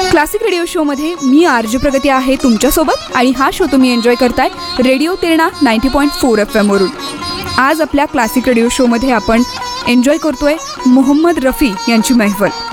Classic radio शोमध्ये मी RJ प्रगती आहे तुमच्यासोबत आणि हा शो तुम्ही एन्जॉय करताय रेडिओ तेरणा 90.4 FM वरून. आज आपल्या क्लासिक रेडिओ शोमध्ये आपण एन्जॉय करतोय मोहम्मद रफी यांची महफल.